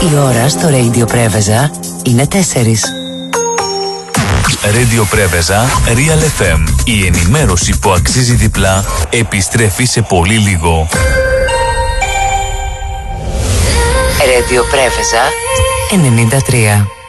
Η ώρα στο Radio Πρέβεζα είναι 4. Radio Πρέβεζα, Real FM. Η ενημέρωση που αξίζει διπλά επιστρέφει σε πολύ λίγο. Radio Πρέβεζα 93.